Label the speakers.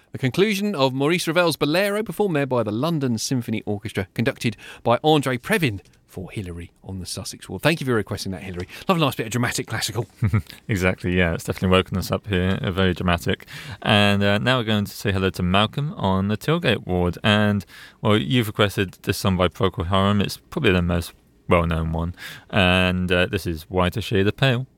Speaker 1: The conclusion of Maurice Ravel's Bolero, performed there by the London Symphony Orchestra, conducted by Andre Previn for Hilary on the Sussex Wall. Thank you for requesting that, Hilary. Love a nice bit of dramatic classical.
Speaker 2: Exactly, yeah. It's definitely woken us up here. Very dramatic. And now we're going to say hello to Malcolm on the Tailgate Ward. And, well, you've requested this song by Procol Harum. It's probably the most well-known one. And this is Whiter Shade of Pale.